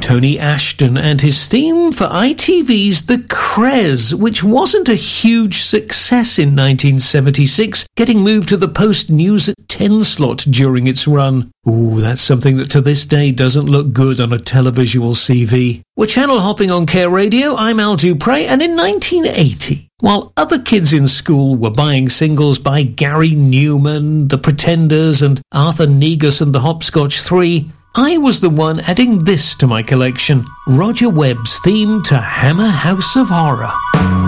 Tony Ashton and his theme for ITV's The Krez, which wasn't a huge success in 1976, getting moved to the post-news at 10 slot during its run. Ooh, that's something that to this day doesn't look good on a televisual CV. We're channel hopping on Care Radio. I'm Al Dupre, and in 1980, while other kids in school were buying singles by Gary Newman, The Pretenders, and Arthur Negus and the Hopscotch 3, I was the one adding this to my collection, Roger Webb's theme to Hammer House of Horror.